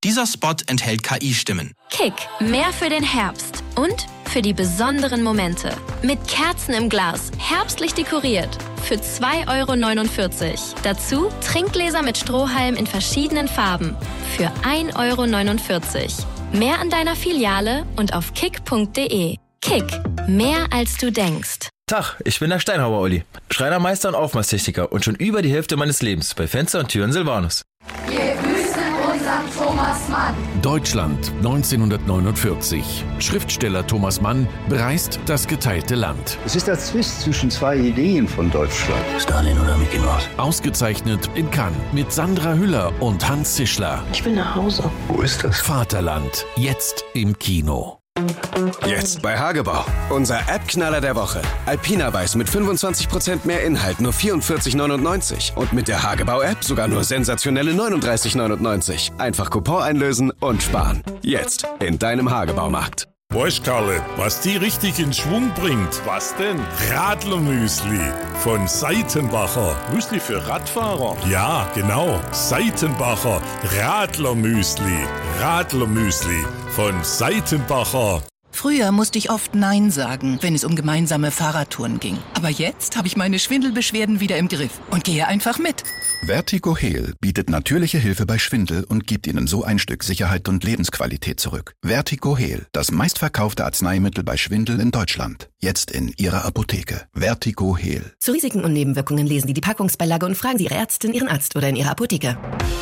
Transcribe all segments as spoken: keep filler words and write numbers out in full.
Dieser Spot enthält K I-Stimmen. Kick, mehr für den Herbst und für die besonderen Momente. Mit Kerzen im Glas, herbstlich dekoriert. Für zwei Euro neunundvierzig. Dazu Trinkgläser mit Strohhalm in verschiedenen Farben. Für ein Euro neunundvierzig. Mehr an deiner Filiale und auf kick punkt de. Kick, mehr als du denkst. Tag, ich bin der Steinhauer Olli. Schreinermeister und Aufmaßtechniker und schon über die Hälfte meines Lebens bei Fenster und Türen Silvanus. Wir grüßen unseren Thomas Mann. Deutschland neunzehnhundertneunundvierzig. Schriftsteller Thomas Mann bereist das geteilte Land. Es ist der Zwist zwischen zwei Ideen von Deutschland. Stalin oder Mickey Mouse? Ausgezeichnet in Cannes mit Sandra Hüller und Hans Zischler. Ich will nach Hause. Wo ist das? Vaterland, jetzt im Kino. Jetzt bei Hagebau. Unser App-Knaller der Woche. Alpina Weiß mit fünfundzwanzig Prozent mehr Inhalt, nur vierundvierzig neunundneunzig. Und mit der Hagebau-App sogar nur sensationelle neununddreißig neunundneunzig. Einfach Coupon einlösen und sparen. Jetzt in deinem Hagebaumarkt. Weißt, Karle, was die richtig in Schwung bringt? Was denn? Radlermüsli von Seitenbacher. Müsli für Radfahrer? Ja, genau. Seitenbacher Radlermüsli. Radlermüsli von Seitenbacher. Früher musste ich oft Nein sagen, wenn es um gemeinsame Fahrradtouren ging. Aber jetzt habe ich meine Schwindelbeschwerden wieder im Griff und gehe einfach mit. Vertigo Heal bietet natürliche Hilfe bei Schwindel und gibt Ihnen so ein Stück Sicherheit und Lebensqualität zurück. Vertigo Heal, das meistverkaufte Arzneimittel bei Schwindel in Deutschland. Jetzt in Ihrer Apotheke. Vertigo Heal. Zu Risiken und Nebenwirkungen lesen Sie die Packungsbeilage und fragen Sie Ihre Ärztin, Ihren Arzt oder in Ihrer Apotheke.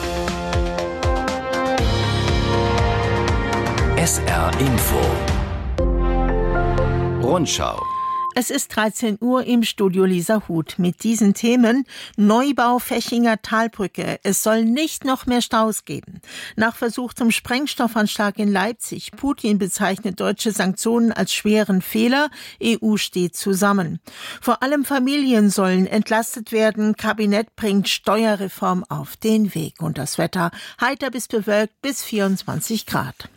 S R Info. Rundschau. Es ist dreizehn Uhr im Studio Lisa Huth mit diesen Themen. Neubau Fechinger Talbrücke. Es soll nicht noch mehr Staus geben. Nach Versuch zum Sprengstoffanschlag in Leipzig. Putin bezeichnet deutsche Sanktionen als schweren Fehler. E U steht zusammen. Vor allem Familien sollen entlastet werden. Kabinett bringt Steuerreform auf den Weg. Und das Wetter heiter bis bewölkt bis vierundzwanzig Grad.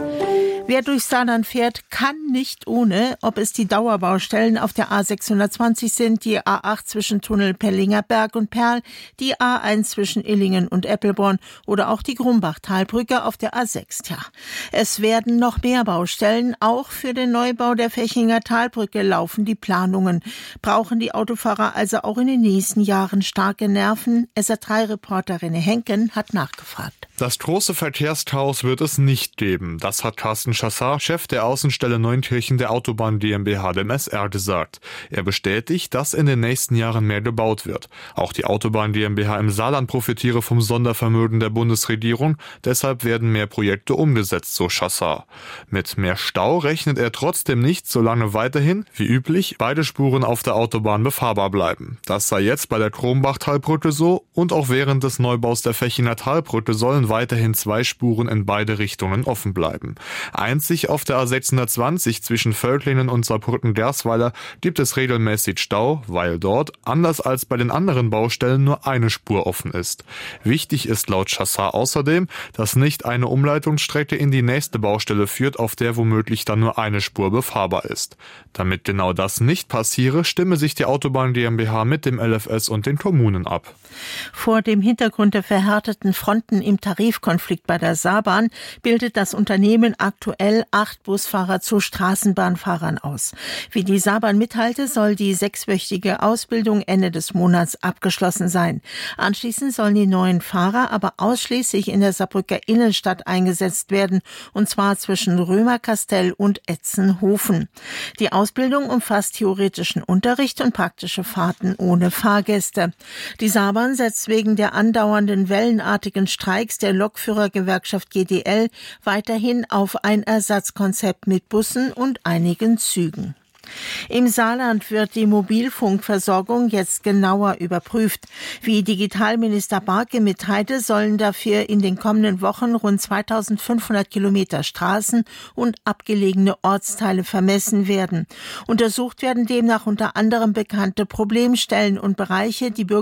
Wer durchs Saarland fährt, kann nicht ohne, ob es die Dauerbaustellen auf der A sechshundertzwanzig sind, die A acht zwischen Tunnel Pellinger Berg und Perl, die A eins zwischen Illingen und Eppelborn oder auch die Grumbach-Talbrücke auf der A sechs. Tja, es werden noch mehr Baustellen. Auch für den Neubau der Fechinger Talbrücke laufen die Planungen. Brauchen die Autofahrer also auch in den nächsten Jahren starke Nerven? S R drei Reporter René Henken hat nachgefragt. Das große Verkehrschaos wird es nicht geben. Das hat Carsten Chassard, Chef der Außenstelle Neunkirchen der Autobahn GmbH, dem S R, gesagt. Er bestätigt, dass in den nächsten Jahren mehr gebaut wird. Auch die Autobahn GmbH im Saarland profitiere vom Sondervermögen der Bundesregierung. Deshalb werden mehr Projekte umgesetzt, so Chassard. Mit mehr Stau rechnet er trotzdem nicht, solange weiterhin, wie üblich, beide Spuren auf der Autobahn befahrbar bleiben. Das sei jetzt bei der Krombach-Talbrücke so und auch während des Neubaus der Fechinger Talbrücke sollen weiterhin zwei Spuren in beide Richtungen offen bleiben. Einzig auf der A sechshundertzwanzig zwischen Völklingen und Saarbrücken-Gersweiler gibt es regelmäßig Stau, weil dort, anders als bei den anderen Baustellen, nur eine Spur offen ist. Wichtig ist laut Chassard außerdem, dass nicht eine Umleitungsstrecke in die nächste Baustelle führt, auf der womöglich dann nur eine Spur befahrbar ist. Damit genau das nicht passiere, stimme sich die Autobahn GmbH mit dem L F S und den Kommunen ab. Vor dem Hintergrund der verhärteten Fronten im Tarifkonflikt bei der Saarbahn bildet das Unternehmen aktuell acht Busfahrer zu Straßenbahnfahrern aus. Wie die Saarbahn mitteilte, soll die sechswöchige Ausbildung Ende des Monats abgeschlossen sein. Anschließend sollen die neuen Fahrer aber ausschließlich in der Saarbrücker Innenstadt eingesetzt werden, und zwar zwischen Römerkastell und Etzenhofen. Die Ausbildung umfasst theoretischen Unterricht und praktische Fahrten ohne Fahrgäste. Die Saarbahn setzt wegen der andauernden wellenartigen Streiks der Lokführergewerkschaft G D L weiterhin auf ein Ersatzkonzept mit Bussen und einigen Zügen. Im Saarland wird die Mobilfunkversorgung jetzt genauer überprüft. Wie Digitalminister Barke mitteilte, sollen dafür in den kommenden Wochen rund zweitausendfünfhundert Kilometer Straßen und abgelegene Ortsteile vermessen werden. Untersucht werden demnach unter anderem bekannte Problemstellen und Bereiche, die Bürger